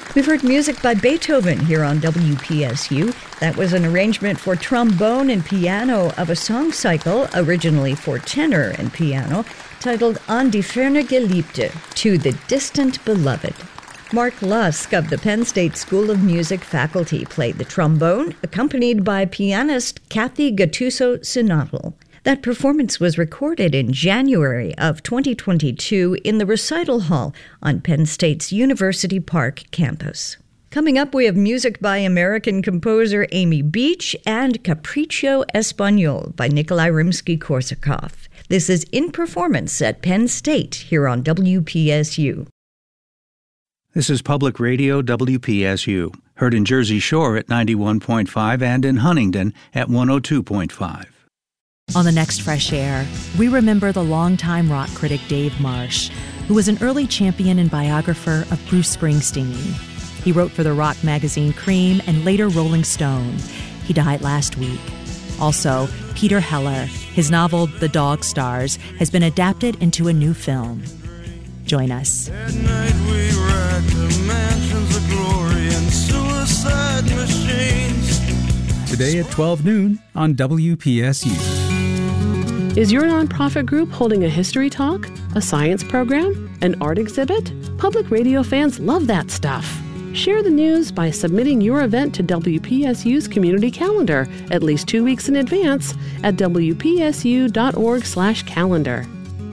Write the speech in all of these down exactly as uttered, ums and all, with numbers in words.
We've heard music by Beethoven here on W P S U. That was an arrangement for trombone and piano of a song cycle, originally for tenor and piano, titled An die ferne Geliebte, To the Distant Beloved. Mark Lusk of the Penn State School of Music faculty played the trombone, accompanied by pianist Kathy Gattuso-Sinatl. That performance was recorded in January of twenty twenty-two in the Recital Hall on Penn State's University Park campus. Coming up, we have music by American composer Amy Beach and Capriccio Espagnol by Nikolai Rimsky-Korsakov. This is In Performance at Penn State here on W P S U. This is Public Radio W P S U, heard in Jersey Shore at ninety-one point five and in Huntingdon at one oh two point five. On the next Fresh Air, we remember the longtime rock critic Dave Marsh, who was an early champion and biographer of Bruce Springsteen. He wrote for the rock magazine Cream and later Rolling Stone. He died last week. Also, Peter Heller, his novel The Dog Stars, has been adapted into a new film. Join us. At night we ride to mansions of glory and suicide machines. Today at twelve noon on W P S U. Is your nonprofit group holding a history talk, a science program, an art exhibit? Public radio fans love that stuff. Share the news by submitting your event to W P S U's community calendar at least two weeks in advance at W P S U dot org slash calendar.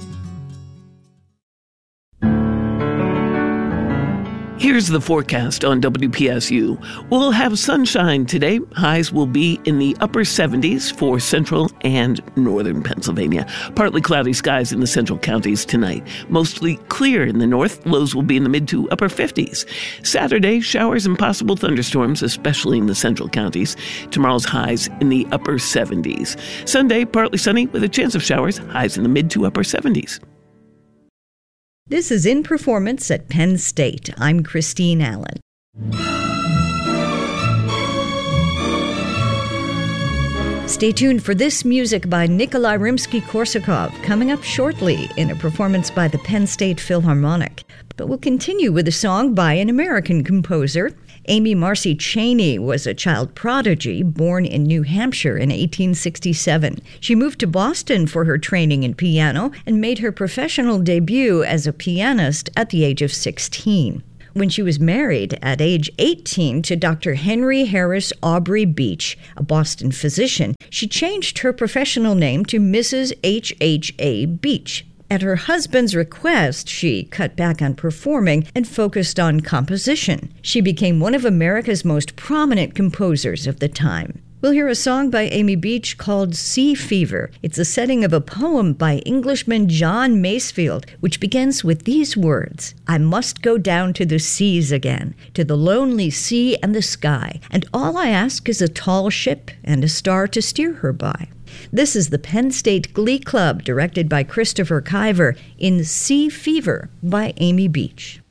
Here's the forecast on W P S U. We'll have sunshine today. Highs will be in the upper seventies for central and northern Pennsylvania. Partly cloudy skies in the central counties tonight. Mostly clear in the north. Lows will be in the mid to upper fifties. Saturday, showers and possible thunderstorms, especially in the central counties. Tomorrow's highs in the upper seventies. Sunday, partly sunny with a chance of showers. Highs in the mid to upper seventies. This is In Performance at Penn State. I'm Christine Allen. Stay tuned for this music by Nikolai Rimsky-Korsakov coming up shortly in a performance by the Penn State Philharmonic. But we'll continue with a song by an American composer. Amy Marcy Cheney was a child prodigy born in New Hampshire in eighteen sixty-seven. She moved to Boston for her training in piano and made her professional debut as a pianist at the age of sixteen. When she was married at age eighteen to Doctor Henry Harris Aubrey Beach, a Boston physician, she changed her professional name to Missus H H A Beach. At her husband's request, she cut back on performing and focused on composition. She became one of America's most prominent composers of the time. We'll hear a song by Amy Beach called Sea Fever. It's a setting of a poem by Englishman John Masefield, which begins with these words: I must go down to the seas again, to the lonely sea and the sky, and all I ask is a tall ship and a star to steer her by. This is the Penn State Glee Club, directed by Christopher Kiver, in Sea Fever by Amy Beach.